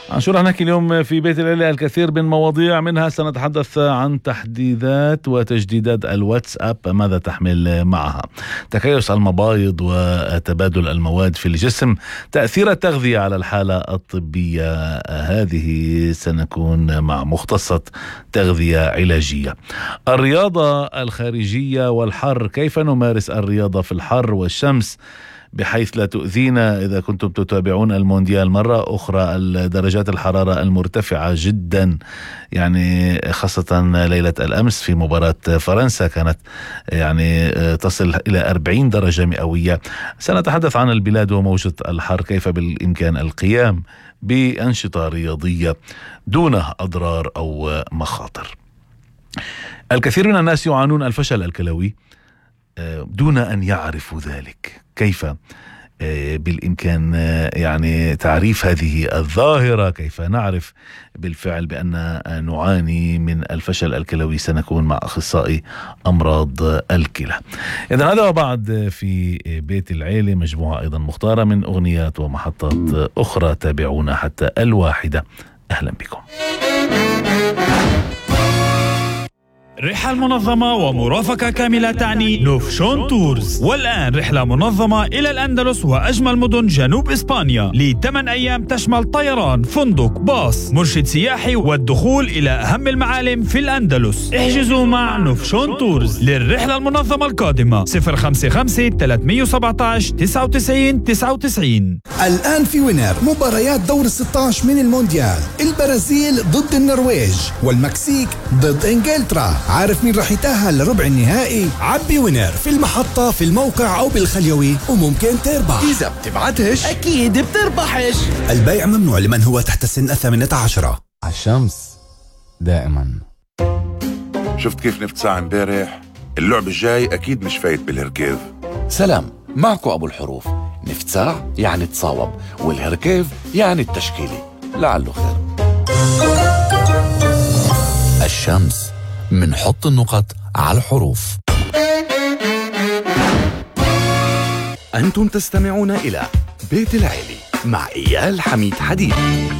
عن شو رح نحكي اليوم في بيت العيلة؟ الكثير من مواضيع، منها سنتحدث عن تحديثات وتجديدات الواتساب، ماذا تحمل معها؟ تكيس المبايض وتبادل المواد في الجسم، تأثير التغذية على الحالة الطبية. هذه سنكون مع مختصة تغذية علاجية. الرياضة الخارجية والحر، كيف نمارس الرياضة في الحر والشمس بحيث لا تؤذينا؟ إذا كنتم تتابعون المونديال مرة أخرى، درجات الحرارة المرتفعة جدا، يعني خاصة ليلة الأمس في مباراة فرنسا كانت يعني تصل إلى 40 درجة مئوية. سنتحدث عن البلاد وموجة الحر، كيف بالإمكان القيام بأنشطة رياضية دون أضرار أو مخاطر. الكثير من الناس يعانون الفشل الكلوي دون أن يعرفوا ذلك. كيف بالإمكان يعني تعريف هذه الظاهرة؟ كيف نعرف بالفعل بأن نعاني من الفشل الكلوي؟ سنكون مع أخصائي أمراض الكلى. إذن هذا وبعد في بيت العيلة، مجموعة أيضا مختارة من أغنيات ومحطات أخرى. تابعونا حتى 1:00. أهلا بكم. رحلة منظمة ومرافقة كاملة تعني نوفشون تورز. والآن رحلة منظمة إلى الأندلس وأجمل مدن جنوب إسبانيا ل8 أيام، تشمل طيران، فندق، باص، مرشد سياحي والدخول إلى أهم المعالم في الأندلس. احجزوا مع نوفشون تورز للرحلة المنظمة القادمة 055-317-99-99. الآن في وينر مباريات دور 16 من المونديال، البرازيل ضد النرويج والمكسيك ضد إنجلترا. عارف مين رح يتأهل لربع النهائي؟ عبي وينر في المحطة، في الموقع أو بالخليوي، وممكن تربح. إذا بتبعتش أكيد بتربحش. البيع ممنوع لمن هو تحت سن 18. عالشمس دائما. شفت كيف نفتسع امبارح؟ اللعب الجاي أكيد مش فايت بالهركيف. سلام، معكو أبو الحروف. نفتسع يعني تصاوب، والهركيف يعني التشكيلي، لعله خير. الشمس، منحط النقط على الحروف. أنتم تستمعون إلى بيت العيلة مع إيال حميد حديد.